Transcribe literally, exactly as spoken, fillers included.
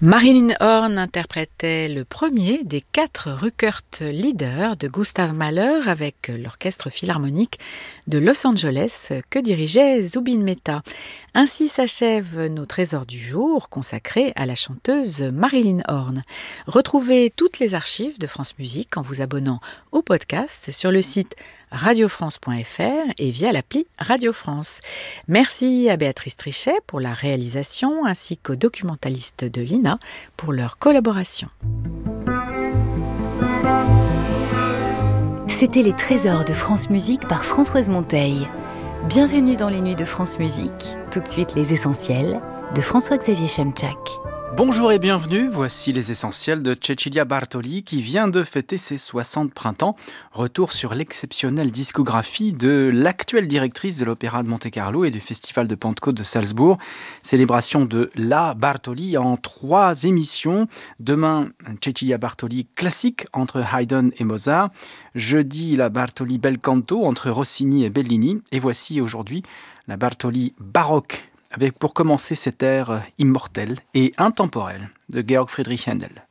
Marilyn Horne interprétait le premier des quatre Rückert-Lieder de Gustav Mahler avec l'Orchestre Philharmonique de Los Angeles que dirigeait Zubin Mehta. Ainsi s'achève nos trésors du jour consacrés à la chanteuse Marilyn Horne. Retrouvez toutes les archives de France Musique en vous abonnant au podcast sur le site radio france point f r et via l'appli Radio France. Merci à Béatrice Trichet pour la réalisation ainsi qu'aux documentalistes de l'I N A pour leur collaboration. C'était les trésors de France Musique par Françoise Monteil. Bienvenue dans les nuits de France Musique. Tout de suite les essentiels de François-Xavier Chemchak. Bonjour et bienvenue, voici les essentiels de Cecilia Bartoli qui vient de fêter ses soixante printemps. Retour sur l'exceptionnelle discographie de l'actuelle directrice de l'Opéra de Monte-Carlo et du Festival de Pentecôte de Salzbourg. Célébration de la Bartoli en trois émissions. Demain, Cecilia Bartoli classique entre Haydn et Mozart. Jeudi, la Bartoli bel canto entre Rossini et Bellini. Et voici aujourd'hui la Bartoli baroque, avec pour commencer cet air immortel et intemporel de Georg Friedrich Händel.